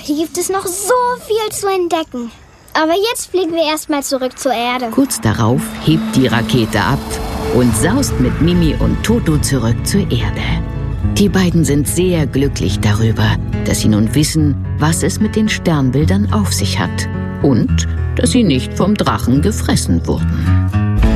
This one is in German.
hier gibt es noch so viel zu entdecken. Aber jetzt fliegen wir erstmal zurück zur Erde. Kurz darauf hebt die Rakete ab und saust mit Mimi und Toto zurück zur Erde. Die beiden sind sehr glücklich darüber, dass sie nun wissen, was es mit den Sternbildern auf sich hat und dass sie nicht vom Drachen gefressen wurden.